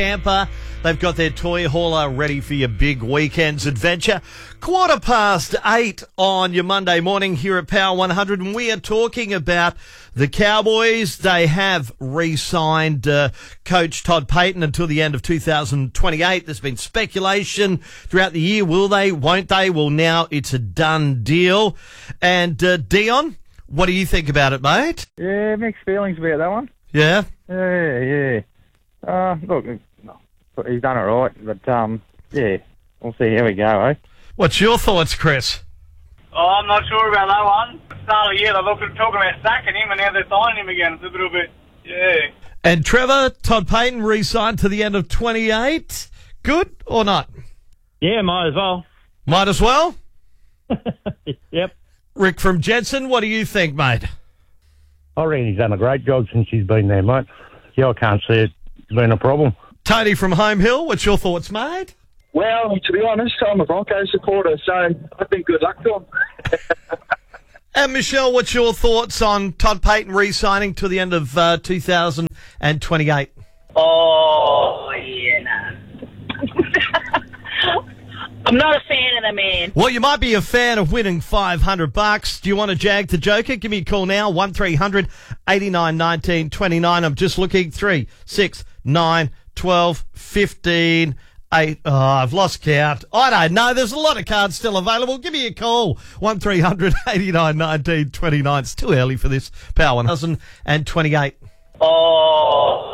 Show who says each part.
Speaker 1: Tampa. They've got their toy hauler ready for your big weekend's adventure. 8:15 on your Monday morning here at Power 100, and we are talking about the Cowboys. They have re-signed Coach Todd Payten until the end of 2028. There's been speculation throughout the year. Will they? Won't they? Well, now it's a done deal. And Dion, what do you think about it, mate?
Speaker 2: Yeah, mixed feelings about that one.
Speaker 1: Yeah?
Speaker 2: Yeah. Look, he's done it right, but yeah, we'll see how we go, eh?
Speaker 1: What's your thoughts, Chris?
Speaker 3: Oh, I'm not sure about that one. Start of the year, they're talking about sacking him, and now they're signing him again. It's a little bit, yeah.
Speaker 1: And Trevor, Todd Payten re-signed to the end of 28. Good or not?
Speaker 4: Yeah, might as well.
Speaker 1: Might as well?
Speaker 4: Yep.
Speaker 1: Rick from Jensen, what do you think, mate?
Speaker 5: I reckon he's done a great job since he's been there, mate. Yeah, I can't see it being a problem.
Speaker 1: Tony from Home Hill, what's your thoughts, mate?
Speaker 6: Well, to be honest, I'm a Broncos supporter, so I think good luck to him.
Speaker 1: And Michelle, what's your thoughts on Todd Payten re-signing to the end of 2028?
Speaker 7: Oh, yeah, nah. I'm not a fan of the man.
Speaker 1: Well, you might be a fan of winning $500. Do you want to jag the Joker? Give me a call now, 1300 89 19 29. I'm just looking, 3, 6, 9, 12, 15, 8. Oh, I've lost count. I don't know. There's a lot of cards still available. Give me a call, 1300 89 19 29. It's too early for this Power 1028.
Speaker 7: Oh.